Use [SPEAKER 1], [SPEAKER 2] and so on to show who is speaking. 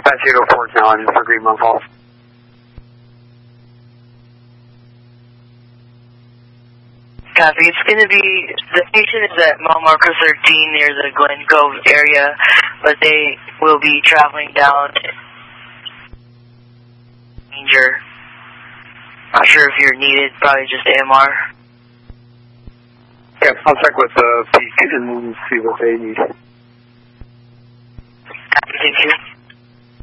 [SPEAKER 1] Apache 804 now, I'm in for Greenmount Falls.
[SPEAKER 2] Copy. It's going to be, the station is at mile marker 13 near the Glen Cove area, but they will be traveling down Danger. Not sure if you're needed, probably just AMR.
[SPEAKER 1] Yeah, I'll check with Peak and see what they need.
[SPEAKER 2] Copy, thank you.